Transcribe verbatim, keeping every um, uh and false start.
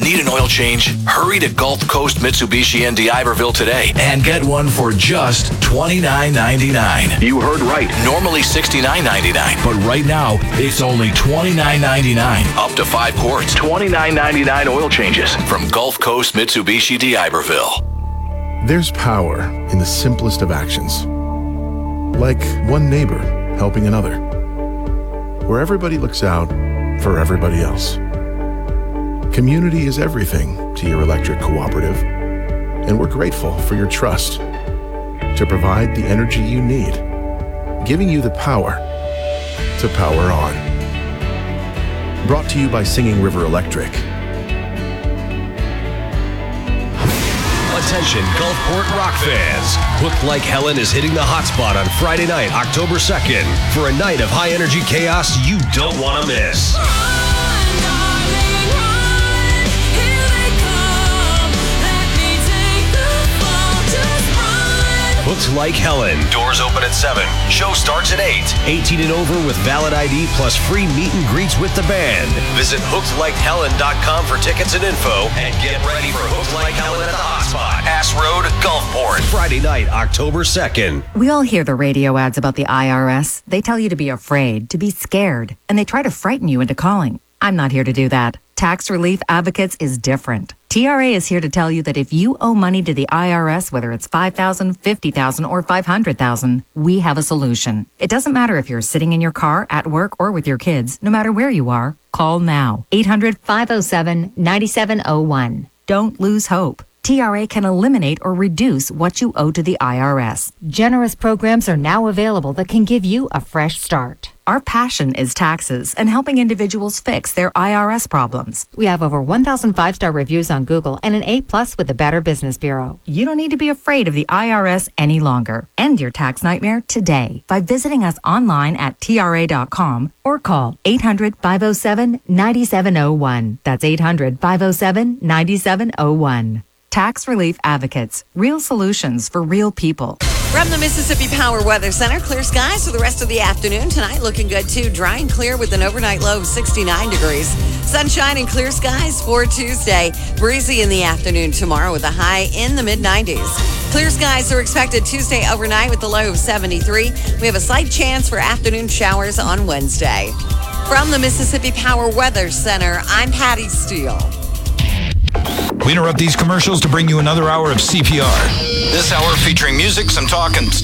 Need an oil change? Hurry to Gulf Coast Mitsubishi in D'Iberville today and get one for just twenty-nine ninety-nine. You heard right. Normally sixty-nine ninety-nine, but right now it's only twenty-nine ninety-nine. Up to five quarts. twenty-nine ninety-nine oil changes from Gulf Coast Mitsubishi D'Iberville. There's power in the simplest of actions. Like one neighbor helping another. Where everybody looks out for everybody else. Community is everything to your electric cooperative, and we're grateful for your trust to provide the energy you need, giving you the power to power on. Brought to you by Singing River Electric. Attention Gulfport rock fans. Hooked Like Helen is hitting the hotspot on Friday night, October second, for a night of high-energy chaos you don't want to miss. Hooked Like Helen. Doors open at seven. Show starts at eight. eighteen and over with valid I D plus free meet and greets with the band. Visit hooked like helen dot com for tickets and info and get ready for Hooked Like Helen at the hotspot. Ass Road, Gulfport. Friday night, October second. We all hear the radio ads about the I R S. They tell you to be afraid, to be scared, and they try to frighten you into calling. I'm not here to do that. Tax Relief Advocates is different. T R A is here to tell you that if you owe money to the I R S, whether it's five thousand dollars, fifty thousand dollars, or five hundred thousand dollars, we have a solution. It doesn't matter if you're sitting in your car, at work, or with your kids. No matter where you are, call now. eight hundred, five oh seven, nine seven oh one. Don't lose hope. T R A can eliminate or reduce what you owe to the I R S. Generous programs are now available that can give you a fresh start. Our passion is taxes and helping individuals fix their I R S problems. We have over one thousand five-star reviews on Google and an A plus with the Better Business Bureau. You don't need to be afraid of the I R S any longer. End your tax nightmare today by visiting us online at T R A dot com or call eight hundred, five oh seven, nine seven oh one. That's eight hundred, five oh seven, nine seven oh one. Tax Relief Advocates. Real solutions for real people. From the Mississippi Power Weather Center, clear skies for the rest of the afternoon. Tonight looking good too. Dry and clear with an overnight low of sixty-nine degrees. Sunshine and clear skies for Tuesday. Breezy in the afternoon tomorrow with a high in the mid nineties. Clear skies are expected Tuesday overnight with a low of seventy-three. We have a slight chance for afternoon showers on Wednesday. From the Mississippi Power Weather Center, I'm Patty Steele. We interrupt these commercials to bring you another hour of C P R. This hour featuring music, some talk, and stuff.